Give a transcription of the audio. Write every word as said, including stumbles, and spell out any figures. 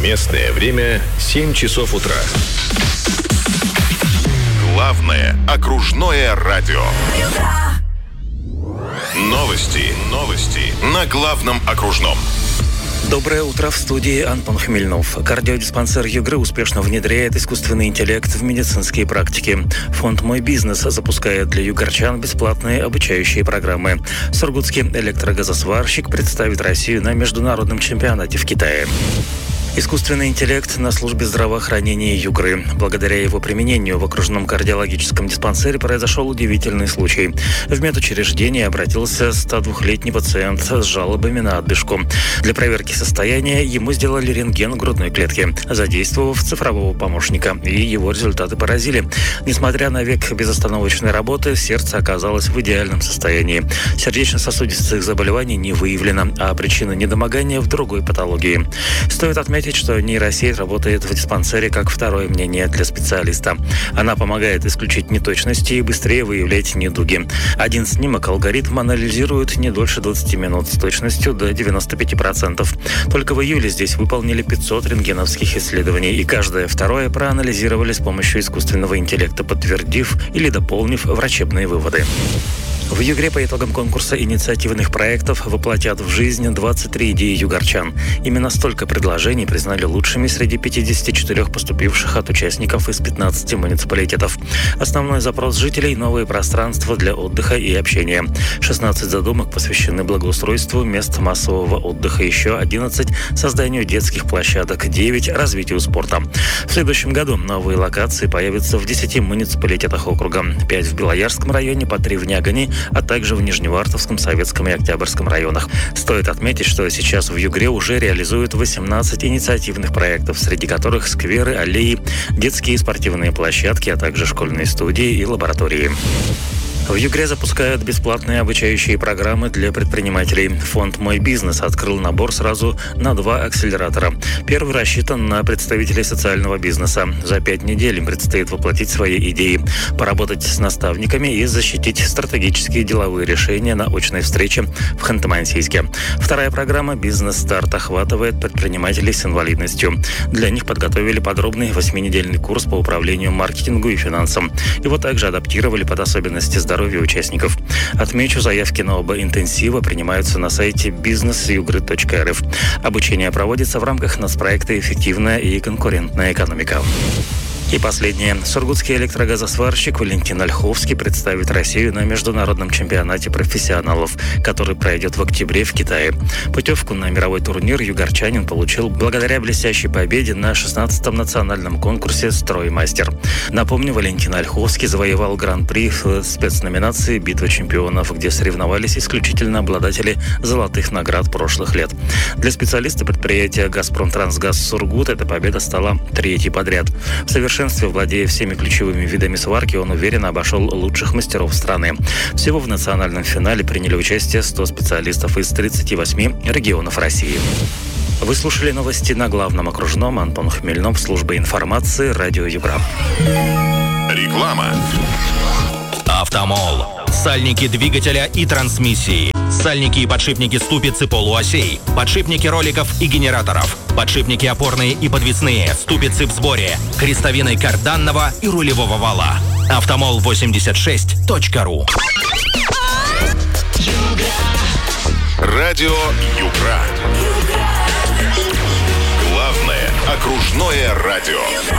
Местное время семь часов утра. Главное окружное радио. Новости, новости на главном окружном. Доброе утро, в студии Антон Хмельнов. Кардиодиспансер Югры успешно внедряет искусственный интеллект в медицинские практики. Фонд «Мой бизнес» запускает для югорчан бесплатные обучающие программы. Сургутский электрогазосварщик представит Россию на международном чемпионате в Китае. Искусственный интеллект на службе здравоохранения Югры. Благодаря его применению в окружном кардиологическом диспансере произошел удивительный случай. В медучреждение обратился сто двухлетний пациент с жалобами на одышку. Для проверки состояния ему сделали рентген грудной клетки, задействовав цифрового помощника, и его результаты поразили. Несмотря на век безостановочной работы, сердце оказалось в идеальном состоянии. Сердечно-сосудистых заболеваний не выявлено, а причина недомогания в другой патологии. Стоит отметить, что нейросеть работает в диспансере как второе мнение для специалиста. Она помогает исключить неточности и быстрее выявлять недуги. Один снимок алгоритм анализирует не дольше двадцати минут с точностью до девяноста пяти процентов. Только в июле здесь выполнили пятьсот рентгеновских исследований, и каждое второе проанализировали с помощью искусственного интеллекта, подтвердив или дополнив врачебные выводы. В Югре по итогам конкурса инициативных проектов воплотят в жизнь двадцать три идеи югорчан. Именно столько предложений признали лучшими среди пятидесяти четырёх поступивших от участников из пятнадцати муниципалитетов. Основной запрос жителей – новые пространства для отдыха и общения. шестнадцать задумок посвящены благоустройству мест массового отдыха, еще одиннадцать – созданию детских площадок, девять – развитию спорта. В следующем году новые локации появятся в десяти муниципалитетах округа. пять в Белоярском районе, по три в Нягани, а также в Нижневартовском, Советском и Октябрьском районах. Стоит отметить, что сейчас в Югре уже реализуют восемнадцать инициативных проектов, среди которых скверы, аллеи, детские и спортивные площадки, а также школьные студии и лаборатории. В Югре запускают бесплатные обучающие программы для предпринимателей. Фонд «Мой бизнес» открыл набор сразу на два акселератора. Первый рассчитан на представителей социального бизнеса. За пять недель им предстоит воплотить свои идеи, поработать с наставниками и защитить стратегические деловые решения на очной встрече в Ханты-Мансийске. Вторая программа «Бизнес-старт» охватывает предпринимателей с инвалидностью. Для них подготовили подробный восьминедельный курс по управлению, маркетингу и финансам. Его также адаптировали под особенности здоровья участников. Отмечу, заявки на оба интенсива принимаются на сайте бизнес югры точка эр эф. Обучение проводится в рамках нацпроекта «Эффективная и конкурентная экономика». И последнее. Сургутский электрогазосварщик Валентин Ольховский представит Россию на международном чемпионате профессионалов, который пройдет в октябре в Китае. Путевку на мировой турнир югорчанин получил благодаря блестящей победе на шестнадцатом национальном конкурсе «Строймастер». Напомню, Валентин Ольховский завоевал гран-при в спецноминации «Битва чемпионов», где соревновались исключительно обладатели золотых наград прошлых лет. Для специалиста предприятия «Газпромтрансгаз Сургут» эта победа стала третьей подряд. В совершенстве владея всеми ключевыми видами сварки, он уверенно обошел лучших мастеров страны. Всего в национальном финале приняли участие сто специалистов из тридцати восьми регионов России. Вы слушали новости на главном окружном. Антон Хмельнов, служба информации, радио Югра. Реклама. Автомол. Сальники двигателя и трансмиссии. Сальники и подшипники ступиц и полуосей. Подшипники роликов и генераторов. Подшипники опорные и подвесные. Ступицы в сборе. Крестовины карданного и рулевого вала. автомол восемьдесят шесть точка ру. Радио Югра. Главное окружное радио.